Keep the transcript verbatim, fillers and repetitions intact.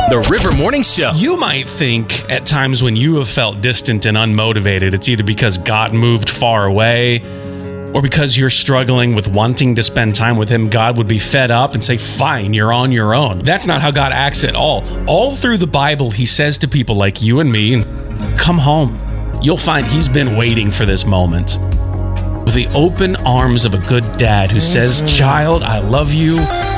The River Morning Show. You might think at times when you have felt distant and unmotivated, it's either because God moved far away or because you're struggling with wanting to spend time with him. God would be fed up and say, fine, you're on your own. That's not how God acts at all. All through the Bible, he says to people like you and me, come home. You'll find he's been waiting for this moment with the open arms of a good dad who says, child, I love you.